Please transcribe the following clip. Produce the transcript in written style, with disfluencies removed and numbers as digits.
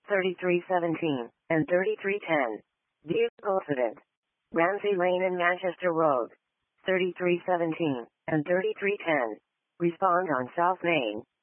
3317 and 3310. Vehicle incident. Ramsey Lane and Manchester Road. 3317 and 3310. Respond on South Main.